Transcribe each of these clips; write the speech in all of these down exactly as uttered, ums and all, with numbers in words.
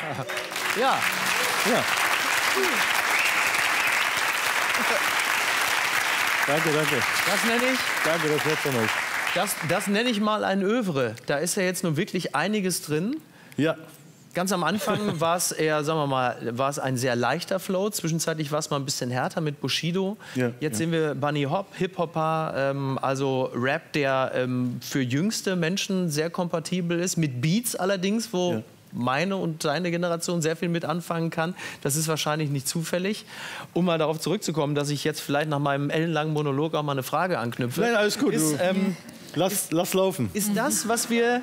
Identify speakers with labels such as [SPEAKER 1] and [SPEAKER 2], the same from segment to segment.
[SPEAKER 1] Ja.
[SPEAKER 2] Ja. Danke, danke.
[SPEAKER 1] Das nenne ich...
[SPEAKER 2] Danke, das wird von euch.
[SPEAKER 1] Das, das nenne ich mal ein Övre. Da ist ja jetzt nun wirklich einiges drin.
[SPEAKER 2] Ja.
[SPEAKER 1] Ganz am Anfang war es eher, sagen wir mal, war es ein sehr leichter Flow. Zwischenzeitlich war es mal ein bisschen härter mit Bushido.
[SPEAKER 2] Ja,
[SPEAKER 1] Jetzt
[SPEAKER 2] ja.
[SPEAKER 1] sehen wir Bunny Hop, Hip-Hopper, ähm, also Rap, der ähm, für jüngste Menschen sehr kompatibel ist. Mit Beats allerdings, wo...
[SPEAKER 2] Ja.
[SPEAKER 1] meine und seine Generation sehr viel mit anfangen kann. Das ist wahrscheinlich nicht zufällig. Um mal darauf zurückzukommen, dass ich jetzt vielleicht nach meinem ellenlangen Monolog auch mal eine Frage anknüpfe.
[SPEAKER 2] Nein, alles gut.
[SPEAKER 1] Ist, ähm,
[SPEAKER 2] lass,
[SPEAKER 1] ist,
[SPEAKER 2] lass laufen.
[SPEAKER 1] Ist das, was wir,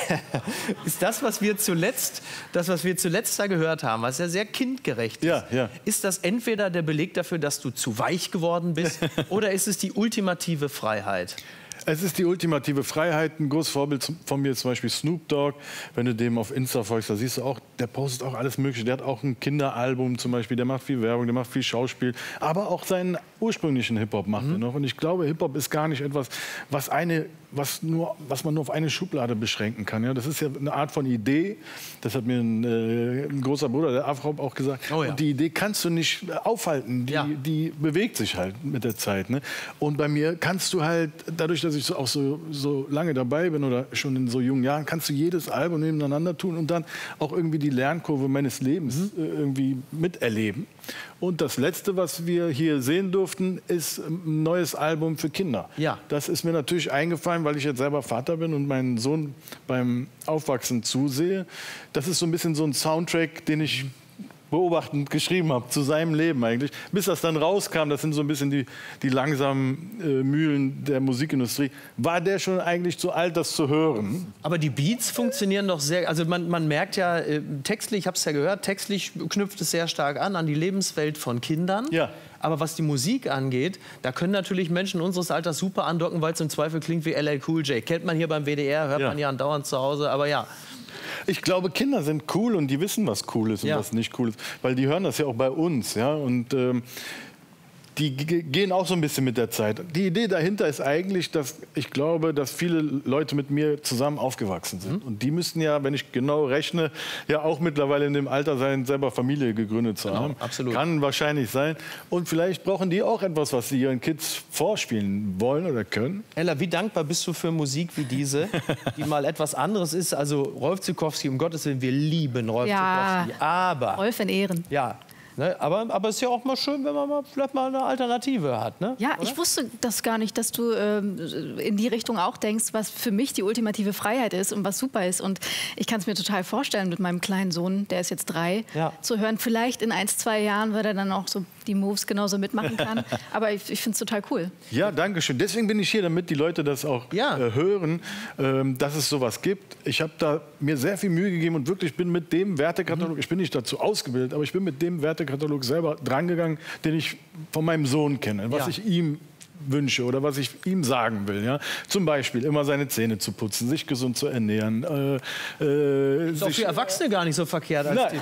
[SPEAKER 1] ist das, was wir zuletzt, das, was wir zuletzt da gehört haben, was ja sehr kindgerecht ist,
[SPEAKER 2] Ja, ja.
[SPEAKER 1] ist das entweder der Beleg dafür, dass du zu weich geworden bist, oder ist es die ultimative Freiheit?
[SPEAKER 2] Es ist die ultimative Freiheit. Ein großes Vorbild von mir ist zum Beispiel Snoop Dogg. Wenn du dem auf Insta folgst, da siehst du auch, der postet auch alles Mögliche. Der hat auch ein Kinderalbum zum Beispiel, der macht viel Werbung, der macht viel Schauspiel. Aber auch seinen ursprünglichen Hip-Hop macht
[SPEAKER 1] Mhm.
[SPEAKER 2] er noch. Und ich glaube, Hip-Hop ist gar nicht etwas, was, eine, was, nur, was man nur auf eine Schublade beschränken kann. Ja, das ist ja eine Art von Idee. Das hat mir ein, äh, ein großer Bruder, der Afro, auch gesagt.
[SPEAKER 1] Oh ja.
[SPEAKER 2] Und die Idee kannst du nicht aufhalten. Die,
[SPEAKER 1] Ja.
[SPEAKER 2] die bewegt sich halt mit der Zeit. Ne? Und bei mir kannst du halt, dadurch, dass ich so, auch so, so lange dabei bin oder schon in so jungen Jahren, kannst du jedes Album nebeneinander tun und dann auch irgendwie die Lernkurve meines Lebens
[SPEAKER 1] Mhm.
[SPEAKER 2] äh, irgendwie miterleben. Und das Letzte, was wir hier sehen durften, ist ein neues Album für Kinder.
[SPEAKER 1] Ja.
[SPEAKER 2] Das ist mir natürlich eingefallen, weil ich jetzt selber Vater bin und meinen Sohn beim Aufwachsen zusehe. Das ist so ein bisschen so ein Soundtrack, den ich beobachtend geschrieben habe, zu seinem Leben eigentlich. Bis das dann rauskam, das sind so ein bisschen die, die langsamen äh, Mühlen der Musikindustrie, war der schon eigentlich zu alt, das zu hören.
[SPEAKER 1] Aber die Beats funktionieren doch sehr, also man, man merkt ja, äh, textlich, ich habe es ja gehört, textlich knüpft es sehr stark an, an die Lebenswelt von Kindern.
[SPEAKER 2] Ja.
[SPEAKER 1] Aber was die Musik angeht, da können natürlich Menschen unseres Alters super andocken, weil es im Zweifel klingt wie L L Cool J. Kennt man hier beim W D R, hört
[SPEAKER 2] Ja.
[SPEAKER 1] man ja andauernd zu Hause, aber ja.
[SPEAKER 2] Ich glaube, Kinder sind cool und die wissen, was cool ist und
[SPEAKER 1] Ja.
[SPEAKER 2] was nicht cool ist. Weil die hören das ja auch bei uns. Ja? Und ähm, die ge- gehen auch so ein bisschen mit der Zeit. Die Idee dahinter ist eigentlich, dass ich glaube, dass viele Leute mit mir zusammen aufgewachsen sind.
[SPEAKER 1] Mhm.
[SPEAKER 2] Und die müssten ja, wenn ich genau rechne, ja auch mittlerweile in dem Alter sein, selber Familie gegründet zu
[SPEAKER 1] Genau,
[SPEAKER 2] haben.
[SPEAKER 1] absolut.
[SPEAKER 2] Kann wahrscheinlich sein. Und vielleicht brauchen die auch etwas, was sie ihren Kids vorspielen wollen oder können.
[SPEAKER 1] Ella, wie dankbar bist du für Musik wie diese, die mal etwas anderes ist? Also Rolf Zuckowski, um Gottes Willen, wir lieben Rolf
[SPEAKER 3] Ja.
[SPEAKER 1] Zuckowski. Aber,
[SPEAKER 3] Rolf in Ehren.
[SPEAKER 1] ja, ne, aber, aber es ist ja auch mal schön, wenn man mal, vielleicht mal eine Alternative hat. Ne?
[SPEAKER 3] Ja,
[SPEAKER 1] Oder?
[SPEAKER 3] ich wusste das gar nicht, dass du ähm, in die Richtung auch denkst, was für mich die ultimative Freiheit ist und was super ist. Und ich kann es mir total vorstellen mit meinem kleinen Sohn, der ist jetzt drei,
[SPEAKER 1] Ja.
[SPEAKER 3] zu hören. Vielleicht in ein, zwei Jahren, weil er dann auch so die Moves genauso mitmachen kann. Aber ich, ich finde es total cool.
[SPEAKER 2] Ja, danke schön. Deswegen bin ich hier, damit die Leute das auch
[SPEAKER 1] Ja.
[SPEAKER 2] äh, hören, ähm, dass es sowas gibt. Ich habe da mir sehr viel Mühe gegeben und wirklich bin mit dem Wertekatalog,
[SPEAKER 1] Mhm.
[SPEAKER 2] ich bin nicht dazu ausgebildet, aber ich bin mit dem Wertekatalog selber drangegangen, den ich von meinem Sohn kenne, was
[SPEAKER 1] Ja.
[SPEAKER 2] ich ihm wünsche oder was ich ihm sagen will. Ja? Zum Beispiel immer seine Zähne zu putzen, sich gesund zu ernähren. Äh, äh,
[SPEAKER 1] Ist auch für Erwachsene gar nicht so verkehrt als
[SPEAKER 2] Nein.
[SPEAKER 1] Titel.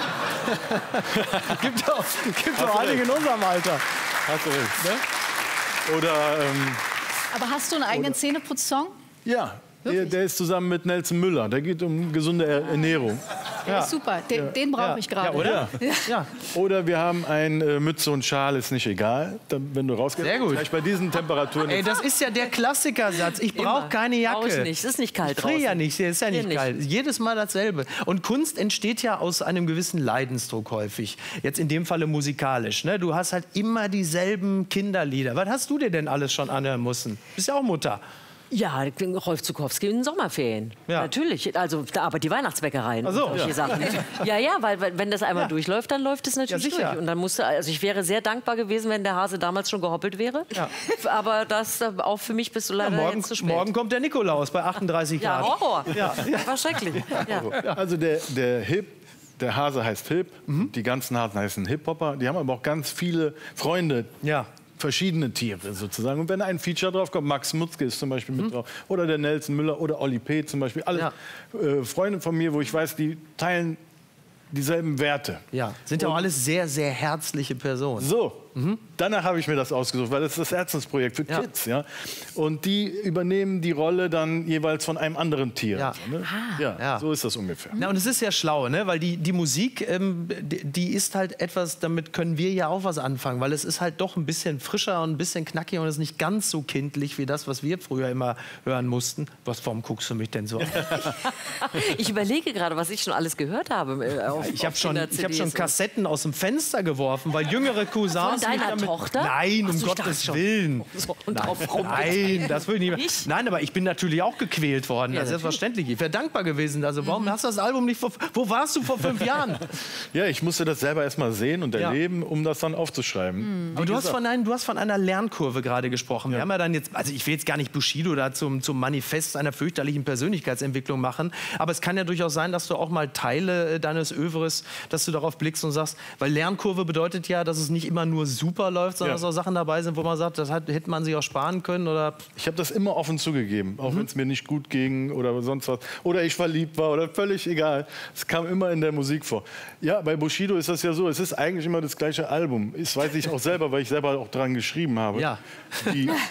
[SPEAKER 1] gibt doch, gibt
[SPEAKER 2] Hast
[SPEAKER 1] doch
[SPEAKER 2] du
[SPEAKER 1] einige
[SPEAKER 2] recht.
[SPEAKER 1] in unserem Alter.
[SPEAKER 2] Hast du recht.
[SPEAKER 1] Ne?
[SPEAKER 2] Oder, ähm,
[SPEAKER 3] Aber hast du einen eigenen Zähneputz-Song?
[SPEAKER 2] ja, der,
[SPEAKER 3] Wirklich?
[SPEAKER 2] der ist zusammen mit Nelson Müller. Der geht um gesunde Er- Ernährung.
[SPEAKER 3] Der ist super. Den, den brauche
[SPEAKER 1] Ja.
[SPEAKER 3] ich gerade.
[SPEAKER 1] Ja, oder?
[SPEAKER 2] Ja.
[SPEAKER 1] Ja.
[SPEAKER 2] Oder wir haben ein äh, Mütze und Schal, ist nicht egal, dann, wenn du rausgehst.
[SPEAKER 1] Sehr gut.
[SPEAKER 2] Vielleicht bei diesen Temperaturen.
[SPEAKER 1] Ey, das ist ja der Klassikersatz. Ich brauche
[SPEAKER 4] Immer.
[SPEAKER 1] keine Jacke.
[SPEAKER 4] Brauch ich nicht. Es ist nicht kalt
[SPEAKER 1] Ich friere ja
[SPEAKER 4] draußen.
[SPEAKER 1] nicht. Es ist ja
[SPEAKER 4] Hier
[SPEAKER 1] nicht
[SPEAKER 4] nicht.
[SPEAKER 1] kalt. Jedes Mal dasselbe. Und Kunst entsteht ja aus einem gewissen Leidensdruck häufig. Jetzt in dem Falle musikalisch. Ne? Du hast halt immer dieselben Kinderlieder. Was hast du dir denn alles schon anhören müssen? Bist ja auch Mutter.
[SPEAKER 4] Ja, Rolf Zuckowski in den Sommerferien.
[SPEAKER 1] Ja.
[SPEAKER 4] Natürlich. Also, da, aber die Weihnachtsbäckereien.
[SPEAKER 1] Ach so,
[SPEAKER 4] und solche
[SPEAKER 1] ja.
[SPEAKER 4] Sachen. Ja, ja, weil weil wenn das einmal
[SPEAKER 1] Ja.
[SPEAKER 4] durchläuft, dann läuft es natürlich
[SPEAKER 1] Ja, sicher.
[SPEAKER 4] durch. Und dann musste, also ich wäre sehr dankbar gewesen, wenn der Hase damals schon gehoppelt wäre.
[SPEAKER 1] Ja.
[SPEAKER 4] Aber das, äh, auch für mich bist du
[SPEAKER 1] Ja,
[SPEAKER 4] leider
[SPEAKER 1] morgen,
[SPEAKER 4] jetzt zu spät.
[SPEAKER 1] morgen kommt der Nikolaus bei achtunddreißig
[SPEAKER 4] Ja,
[SPEAKER 1] Grad.
[SPEAKER 4] Horror.
[SPEAKER 1] Ja.
[SPEAKER 4] War schrecklich. Ja.
[SPEAKER 2] Also der, der Hip, der Hase heißt Hip,
[SPEAKER 1] Mhm.
[SPEAKER 2] die ganzen Hasen heißen Hip-Hopper. Die haben aber auch ganz viele Freunde.
[SPEAKER 1] Ja.
[SPEAKER 2] Verschiedene Tiere sozusagen. Und wenn ein Feature drauf kommt, Max Mutzke ist zum Beispiel
[SPEAKER 1] Mhm.
[SPEAKER 2] mit drauf, oder der Nelson Müller oder Olli P. zum Beispiel, alle äh, Freunde von mir, wo ich weiß, die teilen dieselben Werte.
[SPEAKER 1] Ja, sind ja auch alles sehr, sehr herzliche Personen.
[SPEAKER 2] So, Mhm. Danach habe ich mir das ausgesucht, weil das ist das Herzensprojekt für
[SPEAKER 1] Ja.
[SPEAKER 2] Kids. Ja? Und die übernehmen die Rolle dann jeweils von einem anderen Tier.
[SPEAKER 1] Ja.
[SPEAKER 2] So, ne? ja,
[SPEAKER 1] Ja.
[SPEAKER 2] so ist das ungefähr.
[SPEAKER 1] Na, und es ist ja schlau, ne? Weil die, die Musik, ähm, die, die ist halt etwas, damit können wir ja auch was anfangen, weil es ist halt doch ein bisschen frischer und ein bisschen knackiger und es ist nicht ganz so kindlich wie das, was wir früher immer hören mussten. Was, warum guckst du mich denn so an?
[SPEAKER 4] Ich überlege gerade, was ich schon alles gehört habe. Äh, auf,
[SPEAKER 1] Ich habe
[SPEAKER 4] auf
[SPEAKER 1] schon, ich hab schon
[SPEAKER 4] Kinder-C Ds.
[SPEAKER 1] Kassetten aus dem Fenster geworfen, weil jüngere Cousins...
[SPEAKER 4] Von
[SPEAKER 1] mich
[SPEAKER 4] deiner
[SPEAKER 1] damit,
[SPEAKER 4] Tochter?
[SPEAKER 1] Nein,
[SPEAKER 4] Ach
[SPEAKER 1] um
[SPEAKER 4] so, ich dachte
[SPEAKER 1] Gottes
[SPEAKER 4] schon.
[SPEAKER 1] Willen.
[SPEAKER 4] So, und
[SPEAKER 1] Nein,
[SPEAKER 4] drauf rum-
[SPEAKER 1] nein, das will ich nicht.
[SPEAKER 4] Nicht?
[SPEAKER 1] Nein, aber ich bin natürlich auch gequält worden.
[SPEAKER 4] Ja,
[SPEAKER 1] das ist selbstverständlich. Ich wäre dankbar gewesen. Also warum hast du das Album nicht vor... Wo warst du vor fünf Jahren?
[SPEAKER 2] Ja, ich musste das selber erst mal sehen und
[SPEAKER 1] Ja.
[SPEAKER 2] erleben, um das dann aufzuschreiben.
[SPEAKER 1] Aber du hast, von ein, du hast von einer Lernkurve gerade gesprochen. Wir haben ja dann jetzt, also ich will jetzt gar nicht Bushido da zum, zum Manifest einer fürchterlichen Persönlichkeitsentwicklung machen, aber es kann ja durchaus sein, dass du auch mal Teile äh, deines Övres, dass du darauf blickst und sagst, weil Lernkurve bedeutet ja, dass es nicht immer nur super läuft, sondern
[SPEAKER 2] Ja.
[SPEAKER 1] dass auch Sachen dabei sind, wo man sagt, das hat, hätte man sich auch sparen können oder...
[SPEAKER 2] Ich habe das immer offen zugegeben, auch
[SPEAKER 1] Mhm.
[SPEAKER 2] wenn es mir nicht gut ging oder sonst was. Oder ich verliebt war oder völlig egal. Es kam immer in der Musik vor. Ja, bei Bushido ist das ja so, es ist eigentlich immer das gleiche Album. Das weiß ich auch selber, weil ich selber auch dran geschrieben habe.
[SPEAKER 1] Ja.
[SPEAKER 2] Die, äh,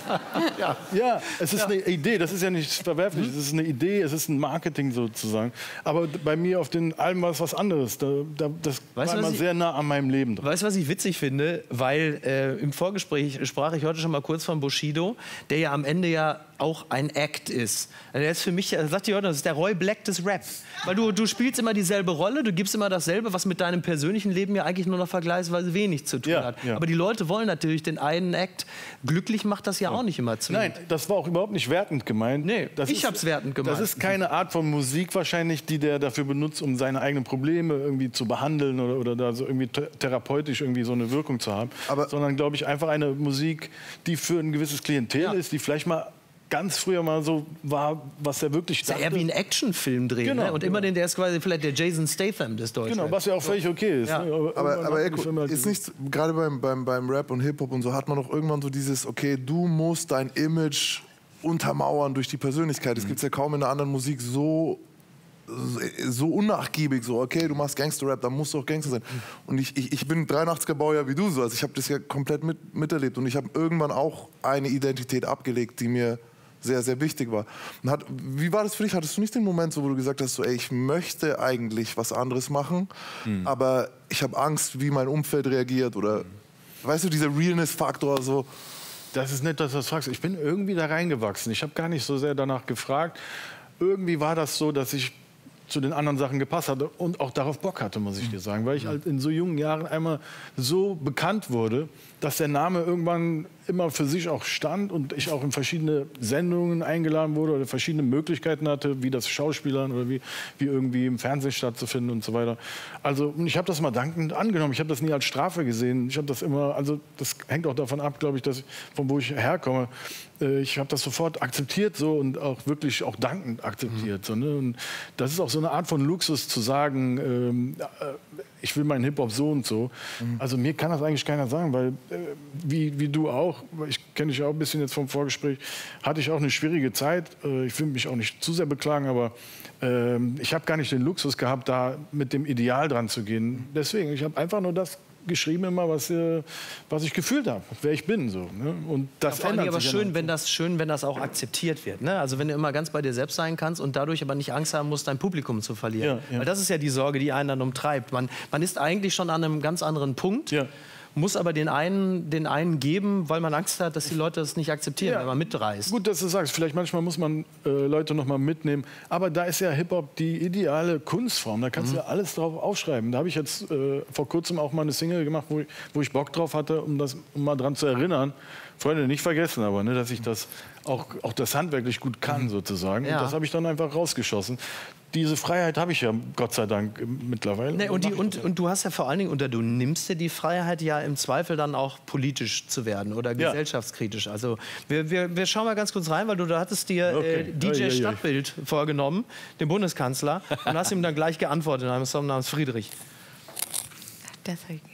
[SPEAKER 2] ja. ja, es ist eine Idee, das ist ja nichts Verwerfliches. Es ist eine Idee, es ist ein Marketing sozusagen. Aber bei mir auf den Alben war es was anderes. Da, da, das
[SPEAKER 1] Weißt du,
[SPEAKER 2] war
[SPEAKER 1] was
[SPEAKER 2] immer
[SPEAKER 1] ich-
[SPEAKER 2] sehr nah an meinem Leben dran.
[SPEAKER 1] Weißt du, was ich witzig finde? Weil äh, im Vorgespräch sprach ich heute schon mal kurz von Bushido, der ja am Ende ja auch ein Act ist. Der ist für mich, er sagt ja, das ist der Roy Black des Rap. Weil du, du spielst immer dieselbe Rolle, du gibst immer dasselbe, was mit deinem persönlichen Leben ja eigentlich nur noch vergleichsweise wenig zu tun
[SPEAKER 2] Ja,
[SPEAKER 1] hat.
[SPEAKER 2] ja.
[SPEAKER 1] Aber die Leute wollen natürlich den einen Act. Glücklich macht das ja auch nicht immer zwingend.
[SPEAKER 2] Nein, das war auch überhaupt nicht wertend gemeint.
[SPEAKER 1] Nee,
[SPEAKER 2] das
[SPEAKER 1] ich
[SPEAKER 2] ist-
[SPEAKER 1] hab's wertend gemeint.
[SPEAKER 2] Das ist keine Art von Musik wahrscheinlich, die der dafür benutzt, um seine eigenen Probleme irgendwie zu behandeln oder, oder da so irgendwie th- therapeutisch irgendwie so eine Wirkung zu haben.
[SPEAKER 5] Aber-
[SPEAKER 2] Sondern, glaube ich, einfach eine Musik, die für ein gewisses Klientel
[SPEAKER 1] Ja.
[SPEAKER 2] ist, die vielleicht mal ganz früher mal so war, was er wirklich
[SPEAKER 1] Das ist ja
[SPEAKER 2] dachte.
[SPEAKER 1] eher wie ein Actionfilm drehen.
[SPEAKER 2] Genau,
[SPEAKER 1] ne? Und immer
[SPEAKER 2] genau.
[SPEAKER 1] den, der ist quasi vielleicht der Jason Statham des Deutschen.
[SPEAKER 2] Genau, was ja auch völlig okay ist.
[SPEAKER 1] Ja.
[SPEAKER 2] Ne?
[SPEAKER 5] Aber,
[SPEAKER 2] irgendwann
[SPEAKER 5] aber
[SPEAKER 2] hat
[SPEAKER 5] Eko,
[SPEAKER 2] die Firma halt
[SPEAKER 5] ist
[SPEAKER 2] dieses-
[SPEAKER 5] nicht, gerade beim, beim, beim Rap und Hip-Hop und so, hat man doch irgendwann so dieses, okay, du musst dein Image untermauern durch die Persönlichkeit. Das gibt es ja kaum in einer anderen Musik so, so unnachgiebig, so, okay, du machst Gangster-Rap, dann musst du auch Gangster sein. Und ich, ich, ich bin dreiundachtziger Baujahr wie du so, also ich habe das ja komplett mit, miterlebt und ich habe irgendwann auch eine Identität abgelegt, die mir sehr, sehr wichtig war. Und hat, wie war das für dich? Hattest du nicht den Moment, so, wo du gesagt hast, so, ey, ich möchte eigentlich was anderes machen, aber ich habe Angst, wie mein Umfeld reagiert oder, weißt du, dieser Realness-Faktor so.
[SPEAKER 2] Das ist nett, dass du das fragst. Ich bin irgendwie da reingewachsen. Ich habe gar nicht so sehr danach gefragt. Irgendwie war das so, dass ich zu den anderen Sachen gepasst hatte und auch darauf Bock hatte, muss ich dir sagen. Weil ich halt in so jungen Jahren einmal so bekannt wurde, dass der Name irgendwann immer für sich auch stand und ich auch in verschiedene Sendungen eingeladen wurde oder verschiedene Möglichkeiten hatte, wie das Schauspielern oder wie, wie irgendwie im Fernsehen stattzufinden und so weiter. Also und ich habe das mal dankend angenommen. Ich habe das nie als Strafe gesehen. Ich habe das immer, also das hängt auch davon ab, glaube ich, dass ich, von wo ich herkomme. Äh, Ich habe das sofort akzeptiert so und auch wirklich auch dankend akzeptiert. So, ne? Und das ist auch so eine Art von Luxus zu sagen, ähm, äh, ich will meinen Hip-Hop so und so. Also mir kann das eigentlich keiner sagen, weil äh, wie, wie du auch, ich kenne dich ja auch ein bisschen jetzt vom Vorgespräch, hatte ich auch eine schwierige Zeit. Äh, ich will mich auch nicht zu sehr beklagen, aber äh, ich habe gar nicht den Luxus gehabt, da mit dem Ideal dran zu gehen. Deswegen, ich habe einfach nur das geschrieben immer, was, äh, was ich gefühlt habe, wer ich bin. So, ne? Und das
[SPEAKER 1] Vor allem
[SPEAKER 2] ändert
[SPEAKER 1] aber
[SPEAKER 2] sich ja
[SPEAKER 1] schön,
[SPEAKER 2] noch.
[SPEAKER 1] wenn das, schön, wenn das auch akzeptiert wird. Ne? Also wenn du immer ganz bei dir selbst sein kannst und dadurch aber nicht Angst haben musst, dein Publikum zu verlieren.
[SPEAKER 2] Ja, ja.
[SPEAKER 1] Weil das ist ja die Sorge, die einen dann umtreibt. Man, man ist eigentlich schon an einem ganz anderen Punkt,
[SPEAKER 2] Ja.
[SPEAKER 1] muss aber den einen, den einen geben, weil man Angst hat, dass die Leute das nicht akzeptieren,
[SPEAKER 2] Ja.
[SPEAKER 1] wenn man mitreißt.
[SPEAKER 2] Gut, dass du sagst, vielleicht manchmal muss man äh, Leute noch mal mitnehmen. Aber da ist ja Hip-Hop die ideale Kunstform. Da kannst du ja alles drauf aufschreiben. Da habe ich jetzt äh, vor kurzem auch mal eine Single gemacht, wo ich, wo ich Bock drauf hatte, um das um mal dran zu erinnern. Freunde, nicht vergessen aber, ne, dass ich das auch, auch das handwerklich gut kann, sozusagen.
[SPEAKER 1] Ja.
[SPEAKER 2] Und das habe ich dann einfach rausgeschossen. Diese Freiheit habe ich ja, Gott sei Dank, äh, mittlerweile.
[SPEAKER 1] Nee, und, die,
[SPEAKER 2] Mach ich
[SPEAKER 1] und,
[SPEAKER 2] das.
[SPEAKER 1] und du hast ja vor allen Dingen, oder du nimmst dir die Freiheit ja im Zweifel dann auch politisch zu werden oder
[SPEAKER 2] Ja.
[SPEAKER 1] gesellschaftskritisch. Also wir, wir, wir schauen mal ganz kurz rein, weil du da hattest dir
[SPEAKER 2] Okay.
[SPEAKER 1] äh, D
[SPEAKER 2] Ui, ui,
[SPEAKER 1] J
[SPEAKER 2] ui.
[SPEAKER 1] Stadtbild vorgenommen, dem Bundeskanzler, und hast ihm dann gleich geantwortet in einem Song namens Friedrich.
[SPEAKER 6] Death, I